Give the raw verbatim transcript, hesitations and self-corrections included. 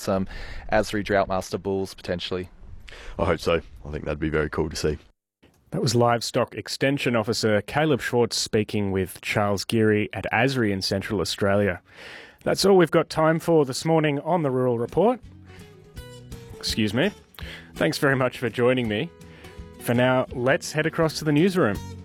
some Asbury Droughtmaster bulls potentially. I hope so. I think that'd be very cool to see. That was Livestock Extension Officer Caleb Schwartz speaking with Charles Geary at Asbury in Central Australia. That's all we've got time for this morning on the Rural Report. Excuse me. Thanks very much for joining me. For now, let's head across to the newsroom.